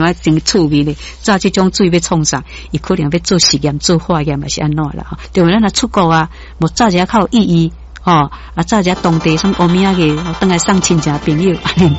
啊真趣味咧。早这种水要创啥？伊可能要做实验、做化验，还是安怎啦？对不？咱若出国啊，无早一下较有意义。哦，啊，早一当地什么欧米亚个，等来送亲戚朋友，